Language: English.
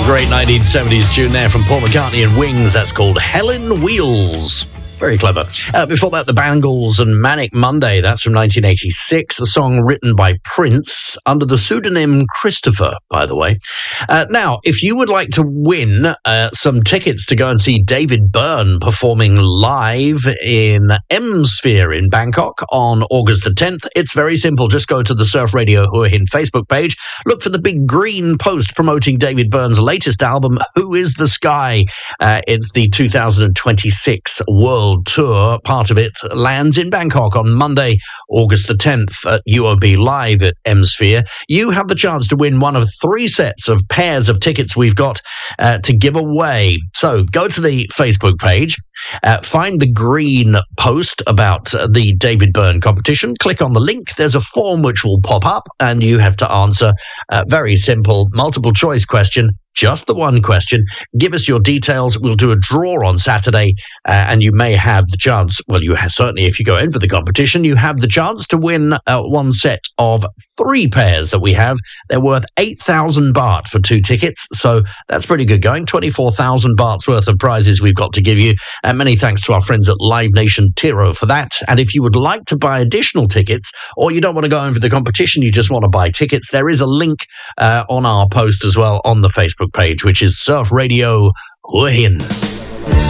Great 1970s tune there from Paul McCartney and Wings. That's called Helen Wheels. Very clever. Before that, the Bangles and Manic Monday. That's from 1986, a song written by Prince under the pseudonym Christopher, by the way. Now, if you would like to win some tickets to go and see David Byrne performing live in M-Sphere in Bangkok on August the 10th, it's very simple. Just go to the Surf Radio Hua Hin Facebook page, look for the big green post promoting David Byrne's latest album, Who is the Sky? It's the 2026 World Tour. Part of it lands in Bangkok on Monday, August the 10th at UOB Live at M-Sphere. You have the chance to win one of 3 sets of pairs of tickets we've got to give away. So go to the Facebook page, find the green post about the David Byrne competition, click on the link. There's a form which will pop up and you have to answer a very simple multiple choice question. Just the one question. Give us your details. We'll do a draw on Saturday, and you may have the chance. Well, you have certainly, if you go in for the competition, you have the chance to win one set of 3 pairs that we have. They're worth 8,000 baht for 2 tickets, so that's pretty good going. 24,000 bahts worth of prizes we've got to give you, and many thanks to our friends at Live Nation Tiro for that. And if you would like to buy additional tickets, or you don't want to go in for the competition, you just want to buy tickets, there is a link on our post as well on the Facebook page, which is Surf Radio Hua Hin.